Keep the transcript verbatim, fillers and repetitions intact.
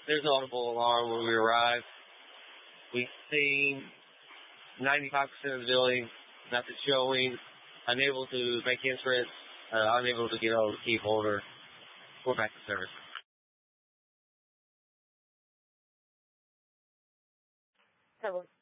There's no audible alarm when we arrive. We've seen ninety-five percent of the building, nothing showing, unable to make entrance, uh, unable to get over the key holder. We're back to service. So